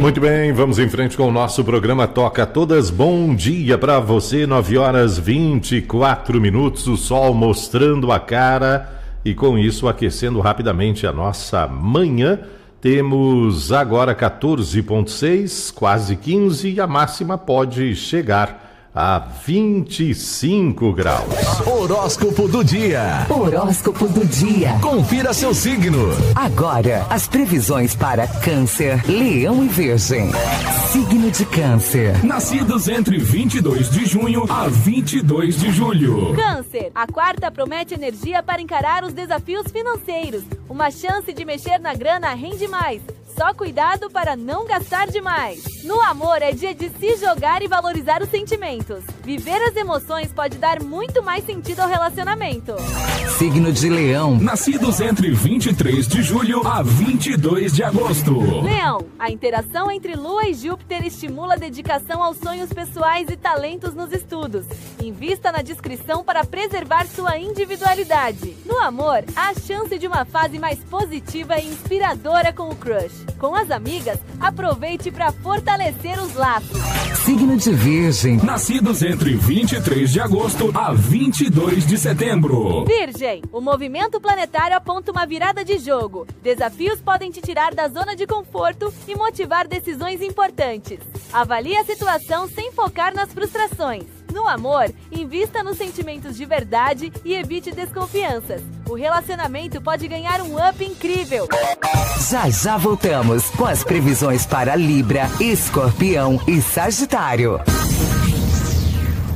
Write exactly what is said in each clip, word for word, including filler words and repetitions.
Muito bem, vamos em frente com o nosso programa Toca Todas. Bom dia para você, nove horas e vinte e quatro minutos, o sol mostrando a cara e com isso aquecendo rapidamente a nossa manhã. Temos agora quatorze vírgula seis, quase quinze, e a máxima pode chegar a vinte e cinco graus. Horóscopo do dia. Horóscopo do dia. Confira seu signo. Agora, as previsões para Câncer, Leão e Virgem. Signo de Câncer. Nascidos entre vinte e dois de junho a vinte e dois de julho. Câncer, a quarta promete energia para encarar os desafios financeiros. Uma chance de mexer na grana rende mais. Só cuidado para não gastar demais. No amor é dia de se jogar e valorizar os sentimentos. Viver as emoções pode dar muito mais sentido ao relacionamento. Signo de Leão. Nascidos entre vinte e três de julho a vinte e dois de agosto. Leão, a interação entre Lua e Júpiter estimula a dedicação aos sonhos pessoais e talentos nos estudos. Invista na discrição para preservar sua individualidade. No amor, há a chance de uma fase mais positiva e inspiradora com o crush. Com as amigas, aproveite para fortalecer os laços. Signo de Virgem. Nascidos entre vinte e três de agosto a vinte e dois de setembro. Virgem, o movimento planetário aponta uma virada de jogo. Desafios podem te tirar da zona de conforto e motivar decisões importantes. Avalie a situação sem focar nas frustrações. No amor, invista nos sentimentos de verdade e evite desconfianças. O relacionamento pode ganhar um up incrível. Já já voltamos com as previsões para Libra, Escorpião e Sagitário.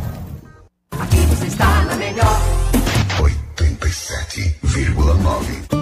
Aqui você está na melhor oitenta e sete vírgula nove.